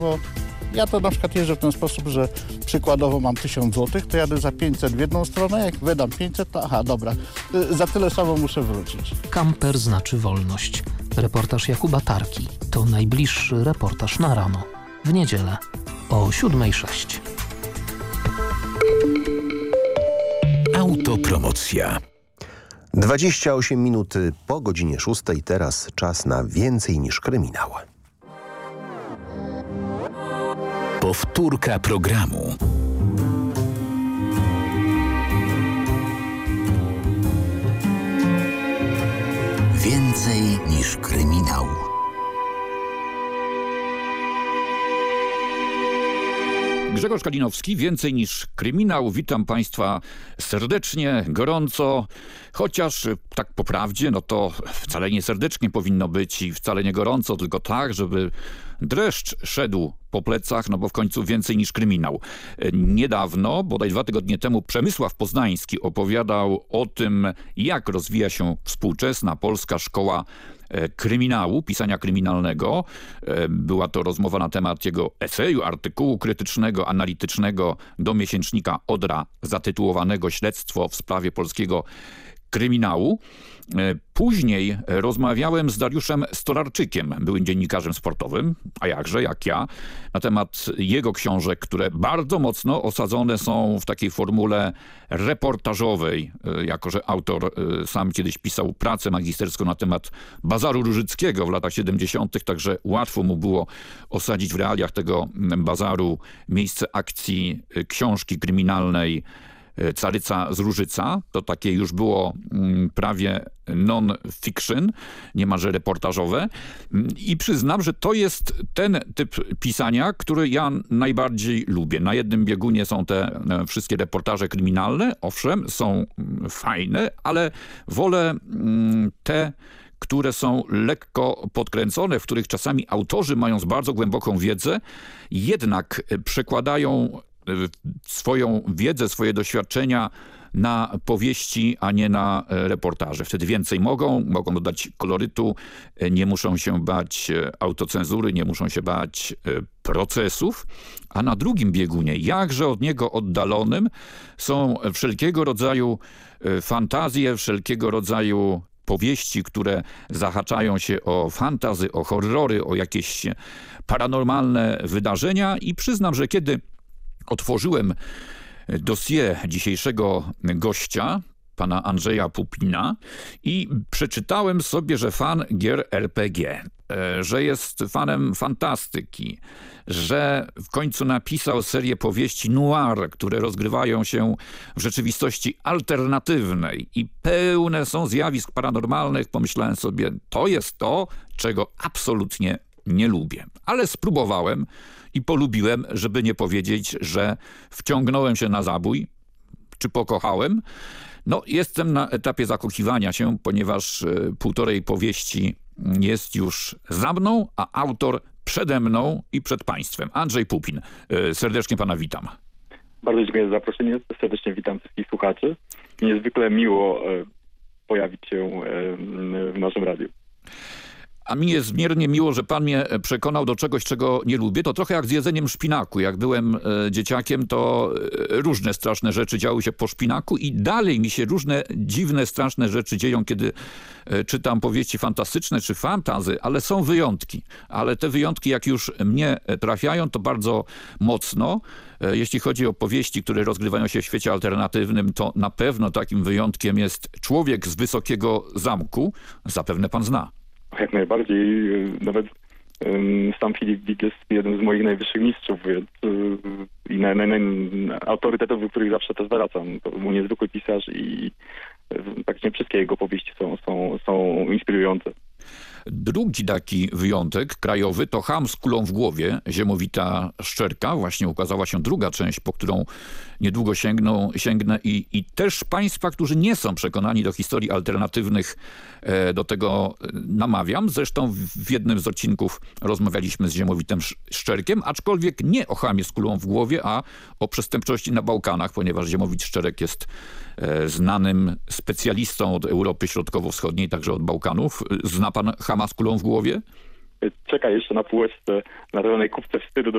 Bo ja to na przykład jeżdżę w ten sposób, że przykładowo mam 1000 zł, to jadę za 500 w jedną stronę, jak wydam 500, to aha, dobra, za tyle samo muszę wrócić. Kamper znaczy wolność. Reportaż Jakuba Tarki to najbliższy reportaż na rano. W niedzielę o 7:06. Autopromocja. 28 minut po godzinie 6. Teraz czas na więcej niż kryminał. Powtórka programu. Więcej niż kryminał. Grzegorz Kalinowski, więcej niż kryminał. Witam Państwa serdecznie, gorąco, chociaż tak po prawdzie, no to wcale nie serdecznie powinno być i wcale nie gorąco, tylko tak, żeby dreszcz szedł po plecach, no bo w końcu więcej niż kryminał. Niedawno, bodaj 2 tygodnie temu, Przemysław Poznański opowiadał o tym, jak rozwija się współczesna polska szkoła kryminału, pisania kryminalnego. Była to rozmowa na temat jego eseju, artykułu krytycznego, analitycznego do miesięcznika Odra zatytułowanego Śledztwo w sprawie polskiego kryminału. Później rozmawiałem z Dariuszem Stolarczykiem, byłym dziennikarzem sportowym, a jakże, jak ja, na temat jego książek, które bardzo mocno osadzone są w takiej formule reportażowej, jako że autor sam kiedyś pisał pracę magisterską na temat Bazaru Różyckiego w latach 70., także łatwo mu było osadzić w realiach tego bazaru miejsce akcji książki kryminalnej Caryca z Różyca. To takie już było prawie non-fiction, niemalże reportażowe. I przyznam, że to jest ten typ pisania, który ja najbardziej lubię. Na jednym biegunie są te wszystkie reportaże kryminalne. Owszem, są fajne, ale wolę te, które są lekko podkręcone, w których czasami autorzy, mając bardzo głęboką wiedzę, jednak przekładają swoją wiedzę, swoje doświadczenia na powieści, a nie na reportaże. Wtedy więcej mogą dodać kolorytu, nie muszą się bać autocenzury, nie muszą się bać procesów, a na drugim biegunie, jakże od niego oddalonym, są wszelkiego rodzaju fantazje, wszelkiego rodzaju powieści, które zahaczają się o fantazy, o horrory, o jakieś paranormalne wydarzenia i przyznam, że kiedy otworzyłem dossier dzisiejszego gościa, pana Andrzeja Pupina, i przeczytałem sobie, że fan gier RPG, że jest fanem fantastyki, że w końcu napisał serię powieści noir, które rozgrywają się w rzeczywistości alternatywnej i pełne są zjawisk paranormalnych. Pomyślałem sobie, to jest to, czego absolutnie nie lubię. Ale spróbowałem i polubiłem, żeby nie powiedzieć, że wciągnąłem się na zabój, czy pokochałem. No, jestem na etapie zakochiwania się, ponieważ półtorej powieści jest już za mną, a autor przede mną i przed państwem. Andrzej Pupin. Serdecznie pana witam. Bardzo dziękuję za zaproszenie. Serdecznie witam wszystkich słuchaczy. Niezwykle miło pojawić się w naszym radiu. A mi jest zmiernie miło, że pan mnie przekonał do czegoś, czego nie lubię. To trochę jak z jedzeniem szpinaku. Jak byłem dzieciakiem, to różne straszne rzeczy działy się po szpinaku i dalej mi się różne dziwne, straszne rzeczy dzieją, kiedy czytam powieści fantastyczne czy fantazy, ale są wyjątki. Ale te wyjątki, jak już mnie trafiają, to bardzo mocno. Jeśli chodzi o powieści, które rozgrywają się w świecie alternatywnym, to na pewno takim wyjątkiem jest Człowiek z Wysokiego Zamku. Zapewne pan zna. Jak najbardziej. Nawet sam Filip Dick jest jednym z moich najwyższych mistrzów, więc i autorytetów, do których zawsze też zwracam. To był niezwykły pisarz i praktycznie wszystkie jego powieści są inspirujące. Drugi taki wyjątek krajowy to Cham z kulą w głowie, Ziemowita Szczerka. Właśnie ukazała się druga część, po którą niedługo sięgnę i też państwa, którzy nie są przekonani do historii alternatywnych, do tego namawiam. Zresztą w jednym z odcinków rozmawialiśmy z Ziemowitem Szczerkiem, aczkolwiek nie o Chamie z kulą w głowie, a o przestępczości na Bałkanach, ponieważ Ziemowit Szczerek jest znanym specjalistą od Europy Środkowo-Wschodniej, także od Bałkanów. Zna pan Chama z kulą w głowie? Czeka jeszcze na półeczce, na pewnej kubce wstydu,